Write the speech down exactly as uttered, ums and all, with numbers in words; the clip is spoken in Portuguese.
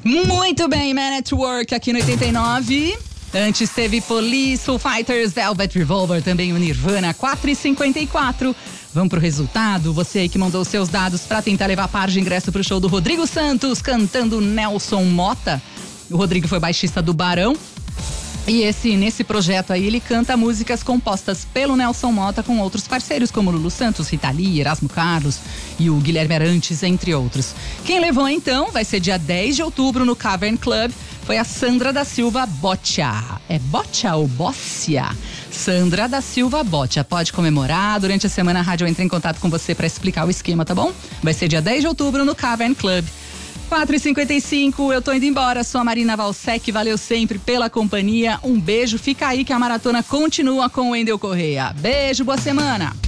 Muito bem, Man at Work aqui no oitenta e nove. Antes teve Police, Foo Fighters, Velvet Revolver, também o Nirvana, quatro e cinquenta e quatro. Vamos pro resultado? Você aí que mandou seus dados pra tentar levar par de ingresso pro show do Rodrigo Santos, cantando Nelson Mota. O Rodrigo foi baixista do Barão. E esse, nesse projeto aí, ele canta músicas compostas pelo Nelson Mota com outros parceiros, como Lulu Santos, Rita Lee, Erasmo Carlos e o Guilherme Arantes, entre outros. Quem levou, então, vai ser dia dez de outubro no Cavern Club, foi a Sandra da Silva Boccia. É Boccia ou Boccia? Sandra da Silva Boccia. Pode comemorar. Durante a semana a rádio entra em contato com você para explicar o esquema, tá bom? Vai ser dia dez de outubro no Cavern Club. quatro e cinquenta e cinco, eu tô indo embora, sou a Marina Valsec, valeu sempre pela companhia, um beijo, fica aí que a maratona continua com o Wendel Correia. Beijo, boa semana!